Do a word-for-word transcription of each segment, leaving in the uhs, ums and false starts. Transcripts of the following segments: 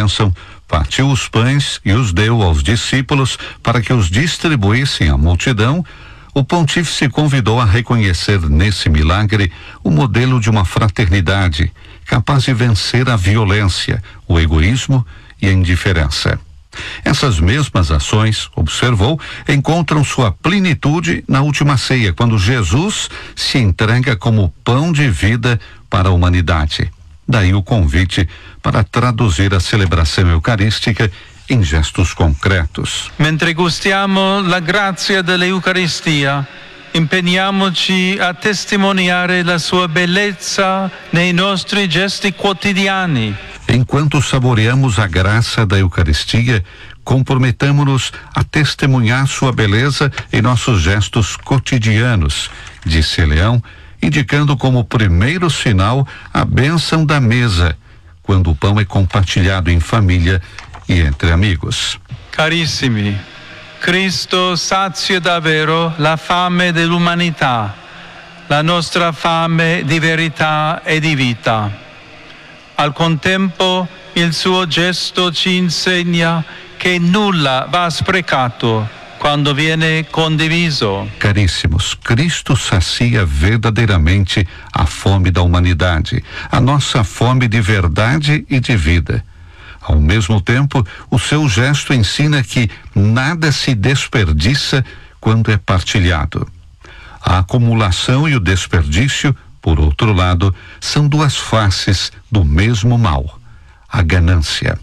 bênção, partiu os pães e os deu aos discípulos para que os distribuíssem à multidão. O pontífice convidou a reconhecer nesse milagre o modelo de uma fraternidade capaz de vencer a violência, o egoísmo e a indiferença. Essas mesmas ações, observou, encontram sua plenitude na última ceia, quando Jesus se entrega como pão de vida para a humanidade. Daí o convite para traduzir a celebração eucarística em gestos concretos. Mentre gustiamo la grazia dell'Eucaristia, impegniamoci a testimoniare la sua bellezza nei nostri gesti quotidiani. Enquanto saboreamos a graça da Eucaristia, comprometamo-nos a testemunhar sua beleza em nossos gestos cotidianos, disse Leão, indicando como primeiro sinal a bênção da mesa, quando o pão é compartilhado em família e entre amigos. Carissimi, Cristo sazia davvero la fame dell'umanità, la nostra fame di verità e di vita. Al contempo, il suo gesto ci insegna che nulla va sprecato quando viene condiviso. Caríssimos, Cristo sacia verdadeiramente a fome da humanidade, a nossa fome de verdade e de vida. Ao mesmo tempo, o seu gesto ensina que nada se desperdiça quando é partilhado. A acumulação e o desperdício, por outro lado, são duas faces do mesmo mal, a ganância.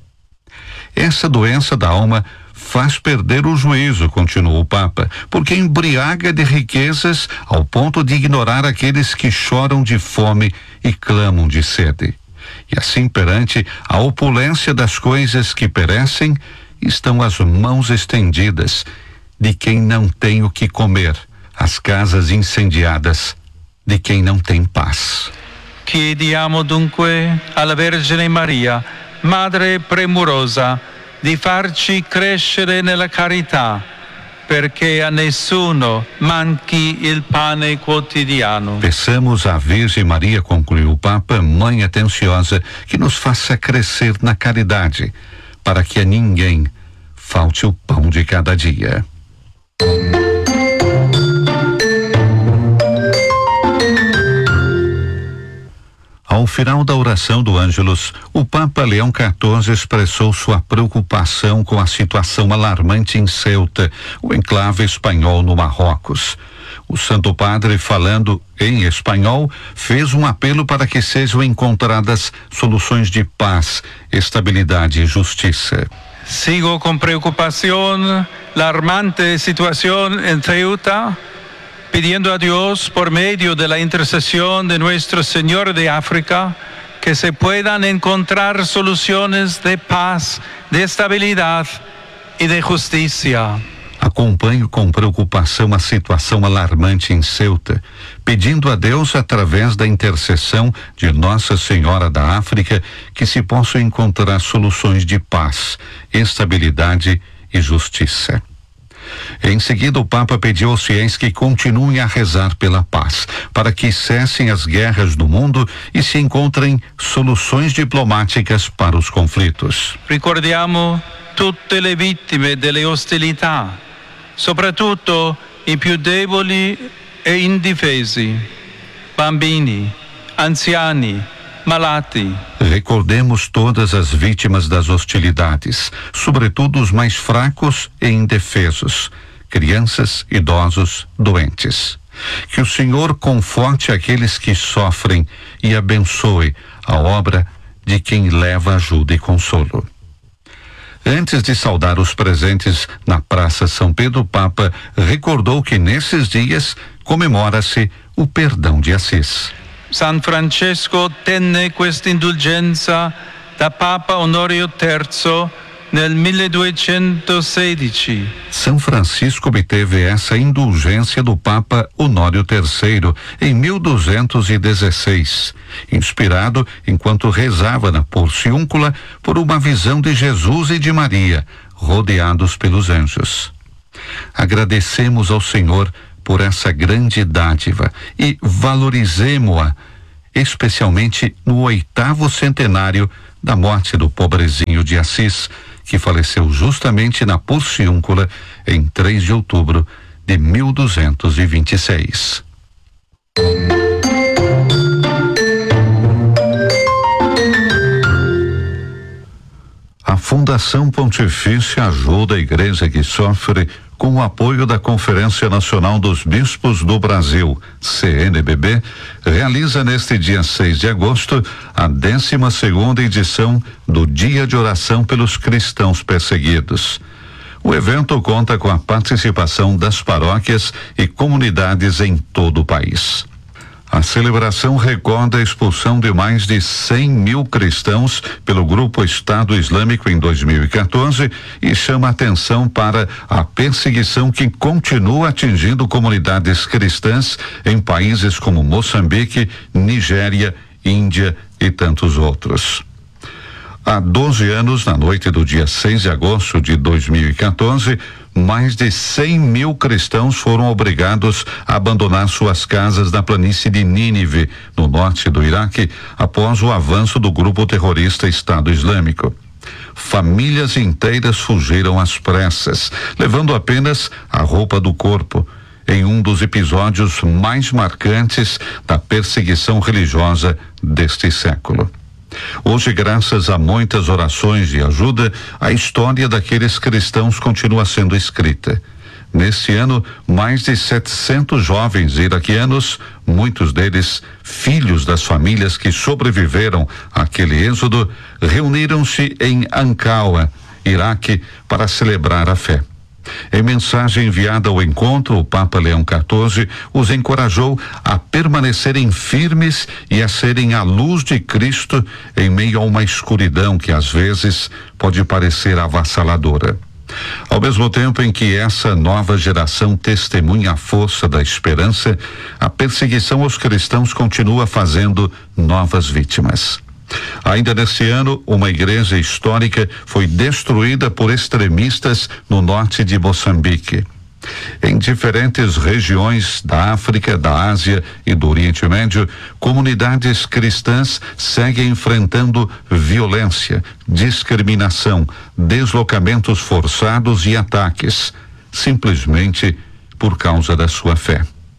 Essa doença da alma faz perder o juízo, continuou o Papa, porque embriaga de riquezas ao ponto de ignorar aqueles que choram de fome e clamam de sede. E assim, perante a opulência das coisas que perecem, estão as mãos estendidas de quem não tem o que comer, as casas incendiadas de quem não tem paz. Chiediamo dunque alla Vergine Maria, Madre premurosa, di farci crescere nella carità, perché a nessuno manchi il pane quotidiano. Peçamos à Virgem Maria, concluiu o Papa, Mãe atenciosa, que nos faça crescer na caridade, para que a ninguém falte o pão de cada dia. Ao final da oração do Ângelus, o Papa Leão quatorze expressou sua preocupação com a situação alarmante em Ceuta, o enclave espanhol no Marrocos. O Santo Padre, falando em espanhol, fez um apelo para que sejam encontradas soluções de paz, estabilidade e justiça. Sigo con preocupación la alarmante situación en Ceuta, pidiendo a Dios, por medio de la intercesión de Nuestro Señor de África, que se puedan encontrar soluciones de paz, de estabilidad y de justicia. Acompanho com preocupação a situação alarmante em Ceuta, pedindo a Deus, através da intercessão de Nossa Senhora da África, que se possam encontrar soluções de paz, estabilidade e justiça. Em seguida, o Papa pediu aos fiéis que continuem a rezar pela paz, para que cessem as guerras no mundo e se encontrem soluções diplomáticas para os conflitos. Ricordiamo tutte le vittime delle ostilità, soprattutto i più deboli e indifesi, bambini, anziani, malati. Recordemos todas as vítimas das hostilidades, sobretudo os mais fracos e indefesos, crianças, idosos, doentes. Que o Senhor conforte aqueles que sofrem e abençoe a obra de quem leva ajuda e consolo. Antes de saudar os presentes na Praça São Pedro, o Papa recordou que nesses dias comemora-se o perdão de Assis. San Francesco tenne questa indulgenza da Papa Honório terzo nel milleduecentosedici. São Francisco obteve essa indulgência do Papa Honório terceiro em mil duzentos e dezesseis, inspirado enquanto rezava na Porciúncula por uma visão de Jesus e de Maria, rodeados pelos anjos. Agradecemos ao Senhor por essa grande dádiva e valorizemo-a, especialmente no oitavo centenário da morte do pobrezinho de Assis, que faleceu justamente na Porciúncula em três de outubro de mil duzentos e vinte e seis. A Fundação Pontifícia Ajuda a Igreja que Sofre, com o apoio da Conferência Nacional dos Bispos do Brasil, C N B B, realiza neste dia seis de agosto a décima segunda edição do Dia de Oração pelos Cristãos Perseguidos. O evento conta com a participação das paróquias e comunidades em todo o país. A celebração recorda a expulsão de mais de cem mil cristãos pelo grupo Estado Islâmico em dois mil e quatorze e chama atenção para a perseguição que continua atingindo comunidades cristãs em países como Moçambique, Nigéria, Índia e tantos outros. Há doze anos, na noite do dia seis de agosto de dois mil e quatorze, mais de cem mil cristãos foram obrigados a abandonar suas casas na planície de Nínive, no norte do Iraque, após o avanço do grupo terrorista Estado Islâmico. Famílias inteiras fugiram às pressas, levando apenas a roupa do corpo, em um dos episódios mais marcantes da perseguição religiosa deste século. Hoje, graças a muitas orações de ajuda, a história daqueles cristãos continua sendo escrita. Neste ano, mais de setecentos jovens iraquianos, muitos deles filhos das famílias que sobreviveram àquele êxodo, reuniram-se em Ankawa, Iraque, para celebrar a fé. Em mensagem enviada ao encontro, o Papa Leão quatorze os encorajou a permanecerem firmes e a serem a luz de Cristo em meio a uma escuridão que às vezes pode parecer avassaladora. Ao mesmo tempo em que essa nova geração testemunha a força da esperança, a perseguição aos cristãos continua fazendo novas vítimas. Ainda neste ano, uma igreja histórica foi destruída por extremistas no norte de Moçambique. Em diferentes regiões da África, da Ásia e do Oriente Médio, comunidades cristãs seguem enfrentando violência, discriminação, deslocamentos forçados e ataques, simplesmente por causa da sua fé.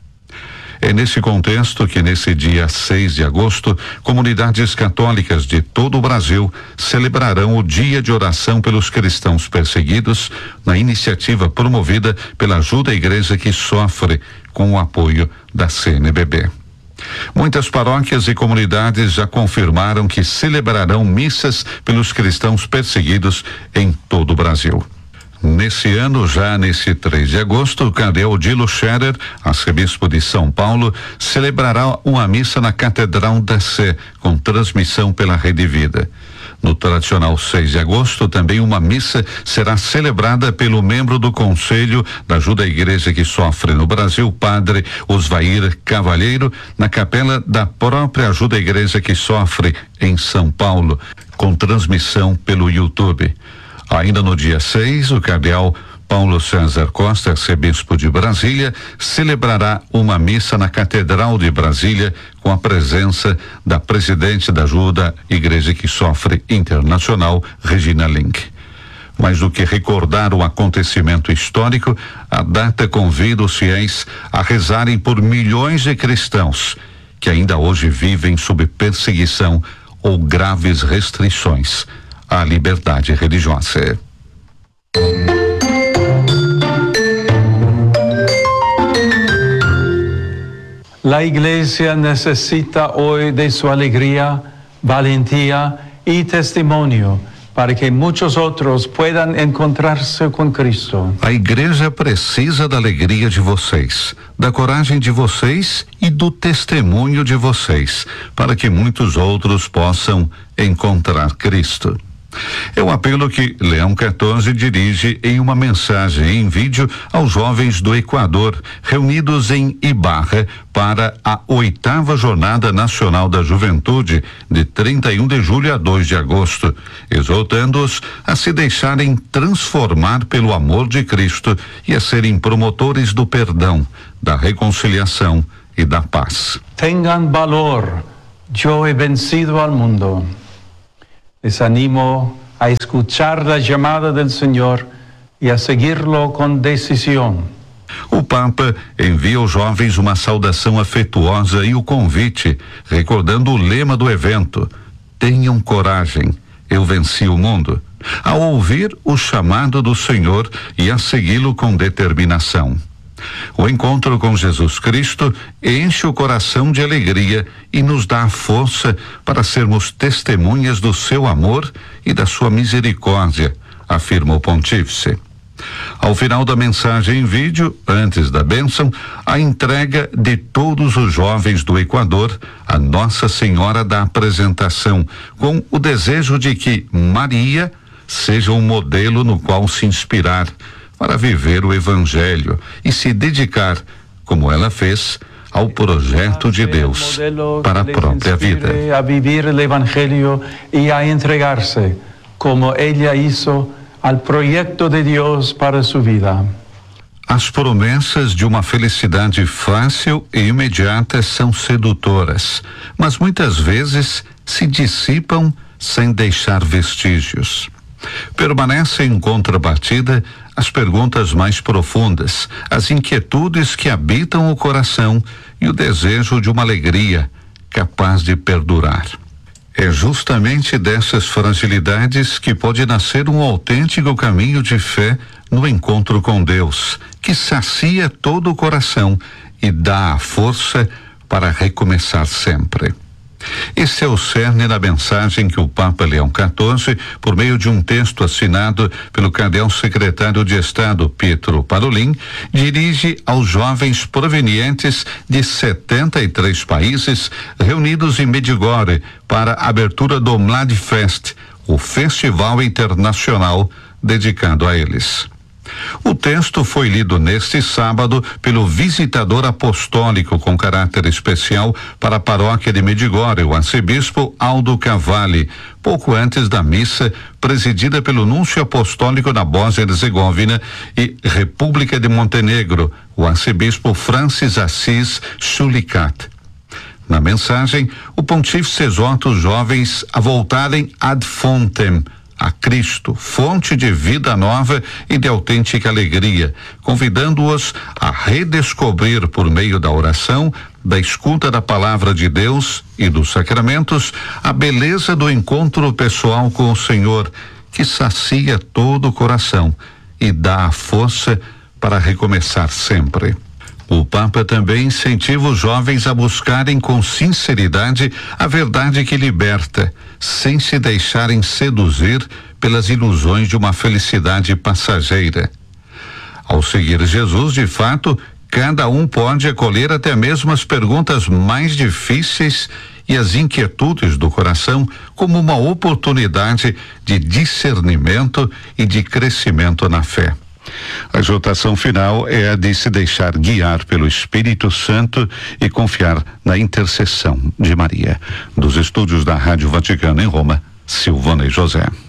É nesse contexto que, nesse dia seis de agosto, comunidades católicas de todo o Brasil celebrarão o Dia de Oração pelos Cristãos Perseguidos, na iniciativa promovida pela Ajuda à Igreja que Sofre, com o apoio da C N B B. Muitas paróquias e comunidades já confirmaram que celebrarão missas pelos cristãos perseguidos em todo o Brasil. Nesse ano, já nesse três de agosto, o cardeal Odilo Scherer, arcebispo de São Paulo, celebrará uma missa na Catedral da Sé, com transmissão pela Rede Vida. No tradicional seis de agosto, também uma missa será celebrada pelo membro do Conselho da Ajuda à Igreja que Sofre no Brasil, padre Osvair Cavalheiro, na capela da própria Ajuda à Igreja que Sofre, em São Paulo, com transmissão pelo YouTube. Ainda no dia seis, o cardeal Paulo César Costa, arcebispo de Brasília, celebrará uma missa na Catedral de Brasília com a presença da presidente da Ajuda Igreja que Sofre Internacional, Regina Link. Mais do que recordar o acontecimento histórico, a data convida os fiéis a rezarem por milhões de cristãos que ainda hoje vivem sob perseguição ou graves restrições à liberdade religiosa. La Iglesia necesita hoy de su alegría, valentía y testimonio para que muchos otros puedan encontrarse con Cristo. A igreja precisa da alegria de vocês, da coragem de vocês e do testemunho de vocês, para que muitos outros possam encontrar Cristo. É o apelo que Leão quatorze dirige em uma mensagem em vídeo aos jovens do Equador, reunidos em Ibarra para a oitava Jornada Nacional da Juventude, de trinta e um de julho a dois de agosto, exortando-os a se deixarem transformar pelo amor de Cristo e a serem promotores do perdão, da reconciliação e da paz. Tengan valor, yo he vencido al mundo. Les animo a escuchar la llamada del Señor e a seguirlo com decisão. O Papa envia aos jovens uma saudação afetuosa e o convite, recordando o lema do evento: tenham coragem, eu venci o mundo, ao ouvir o chamado do Senhor e a segui-lo com determinação. O encontro com Jesus Cristo enche o coração de alegria e nos dá a força para sermos testemunhas do seu amor e da sua misericórdia, afirma o pontífice. Ao final da mensagem em vídeo, antes da bênção, a entrega de todos os jovens do Equador a Nossa Senhora da Apresentação, com o desejo de que Maria seja um modelo no qual se inspirar para viver o Evangelho e se dedicar, como ela fez, ao projeto de Deus para a própria vida. A viver o Evangelho e a entregar-se, como ela hizo, ao projeto de Deus para sua vida. As promessas de uma felicidade fácil e imediata são sedutoras, mas muitas vezes se dissipam sem deixar vestígios. Permanecem em contrapartida as perguntas mais profundas, as inquietudes que habitam o coração e o desejo de uma alegria capaz de perdurar. É justamente dessas fragilidades que pode nascer um autêntico caminho de fé no encontro com Deus, que sacia todo o coração e dá a força para recomeçar sempre. Esse é o cerne da mensagem que o Papa Leão quatorze, por meio de um texto assinado pelo cardeal secretário de Estado Pietro Parolin, dirige aos jovens provenientes de setenta e três países reunidos em Medjugorje para a abertura do Mladfest, o festival internacional dedicado a eles. O texto foi lido neste sábado pelo visitador apostólico com caráter especial para a paróquia de Medjugorje, o arcebispo Aldo Cavalli, pouco antes da missa presidida pelo núncio apostólico da Bósnia-Herzegovina e República de Montenegro, o arcebispo Francis Assis Sulicat. Na mensagem, o pontífice exorta os jovens a voltarem ad fontem, a Cristo, fonte de vida nova e de autêntica alegria, convidando-os a redescobrir por meio da oração, da escuta da palavra de Deus e dos sacramentos, a beleza do encontro pessoal com o Senhor, que sacia todo o coração e dá a força para recomeçar sempre. O Papa também incentiva os jovens a buscarem com sinceridade a verdade que liberta, sem se deixarem seduzir pelas ilusões de uma felicidade passageira. Ao seguir Jesus, de fato, cada um pode acolher até mesmo as perguntas mais difíceis e as inquietudes do coração como uma oportunidade de discernimento e de crescimento na fé. A exortação final é a de se deixar guiar pelo Espírito Santo e confiar na intercessão de Maria. Dos estúdios da Rádio Vaticano em Roma, Silvana e José.